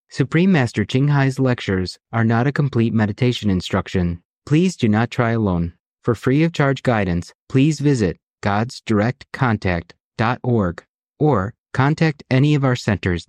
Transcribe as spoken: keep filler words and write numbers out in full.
Supreme Master Ching Hai's lectures are not a complete meditation instruction. Please do not try alone. For free of charge guidance, please visit gods direct contact dot org or contact any of our centers.